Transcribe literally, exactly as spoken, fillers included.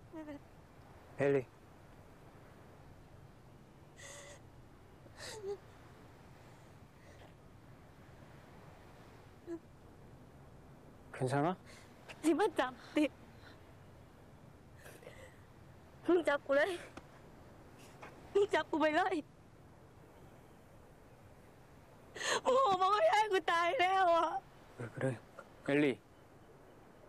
ไม่เป็นไรเฮลี่괜찮아? ที่มันจับติดมึงจับกูเลยมึงจับกูไปเลยโอ้โหมันก็แย่กูตายแล้วอ่ะ 왜 그래? 엘리